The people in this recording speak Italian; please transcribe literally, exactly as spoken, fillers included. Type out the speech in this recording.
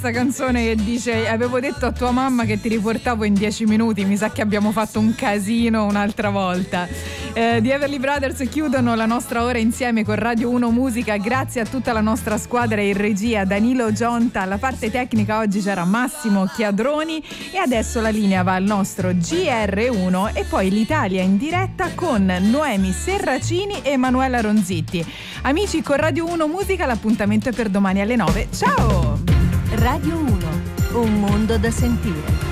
questa canzone che dice: avevo detto a tua mamma che ti riportavo in dieci minuti, mi sa che abbiamo fatto un casino un'altra volta. Eh, The Everly Brothers chiudono la nostra ora insieme con Radio uno Musica. Grazie a tutta la nostra squadra in regia, Danilo Gionta, alla parte tecnica oggi c'era Massimo Chiadroni e adesso la linea va al nostro G R uno e poi l'Italia in diretta con Noemi Serracini e Emanuela Ronzitti. Amici, con Radio uno Musica l'appuntamento è per domani alle nove. Ciao! Radio uno, un mondo da sentire.